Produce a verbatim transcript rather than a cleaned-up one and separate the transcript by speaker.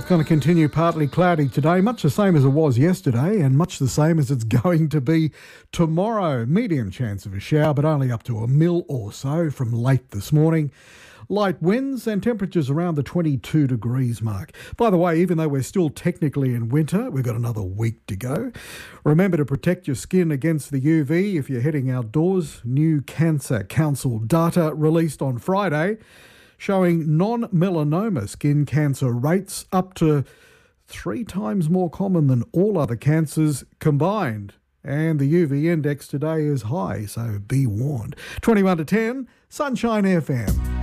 Speaker 1: it's going to continue partly cloudy today, much the same as it was yesterday and much the same as it's going to be tomorrow. Medium chance of a shower, but only up to a mil or so from late this morning. Light winds and temperatures around the twenty-two degrees mark. By the way, even though we're still technically in winter, we've got another week to go. Remember to protect your skin against the U V if you're heading outdoors. New Cancer Council data released on Friday showing non-melanoma skin cancer rates up to three times more common than all other cancers combined. And the U V index today is high, so be warned. twenty-one to ten, Sunshine F M.